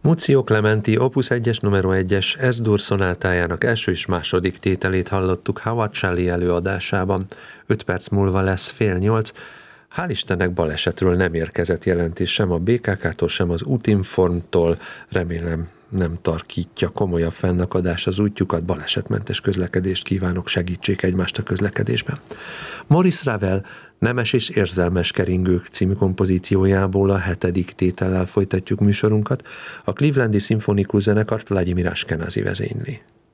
Muzio Clementi Opus 1-es numero 1-es S-dur szonátájának első és második tételét hallottuk Howard Shelley előadásában. 5 perc múlva lesz 7:30. Hál' Istennek balesetről nem érkezett jelentés sem a BKK-tól, sem az Útinformtól. Remélem nem tarkítja komolyabb fennakadás az útjukat, balesetmentes közlekedést kívánok, segítsék egymást a közlekedésben. Maurice Ravel Nemes és érzelmes keringők című kompozíciójából a 7. tétellel folytatjuk műsorunkat. A Clevelandi Szimfonikus Zenekart Vladimir Ashkenazi vezényli.